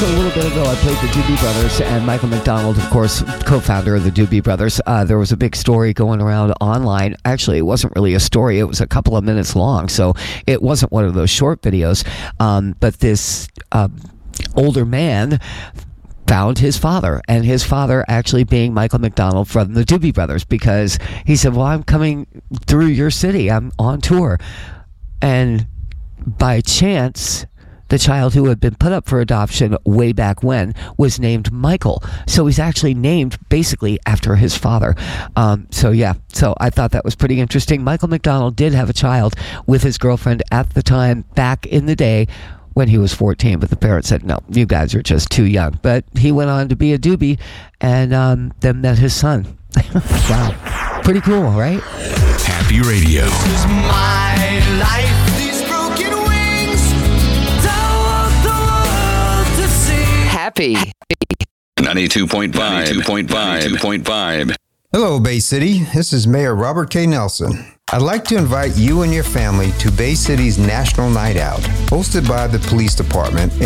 just a little bit ago, I played the Doobie Brothers, and Michael McDonald, of course, co-founder of the Doobie Brothers. There was a big story going around online. Actually, it wasn't really a story. It was a couple of minutes long, so it wasn't one of those short videos. But this older man found his father, and his father actually being Michael McDonald from the Doobie Brothers, because he said, well, I'm coming through your city. I'm on tour. And by chance, the child who had been put up for adoption way back when was named Michael. So he's actually named basically after his father. So I thought that was pretty interesting. Michael McDonald did have a child with his girlfriend at the time, back in the day, when he was 14, but the parents said, no, you guys are just too young. But he went on to be a doobie, and then met his son. Wow. Pretty cool, right? Happy Radio. This is my life. These broken wings. Don't want the world to see. Happy. 92.5. Hello, Bay City. This is Mayor Robert K. Nelson. I'd like to invite you and your family to Bay City's National Night Out, hosted by the Police Department